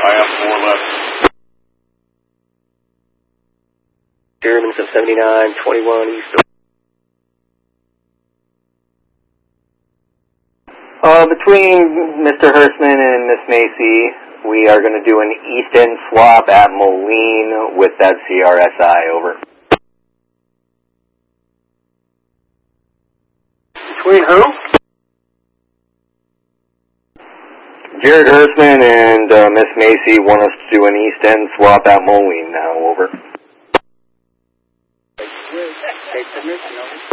I have 4 left. Germans of 7921 East. Between Mr. Hirschman and Miss Macy, we are going to do an east end swap at Moline with that CRSI, over. Between who? Jared Hirschman and Miss Macy want us to do an east end swap at Moline now, over. Take permission, over.